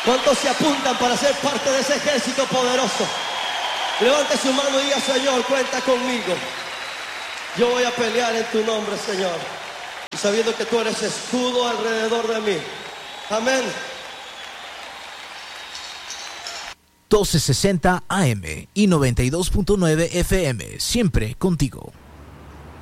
¿Cuántos se apuntan para ser parte de ese ejército poderoso? Levante su mano y diga: Señor, cuenta conmigo. Yo voy a pelear en tu nombre, Señor, y sabiendo que tú eres escudo alrededor de mí. Amén. 1260 AM y 92.9 FM, siempre contigo.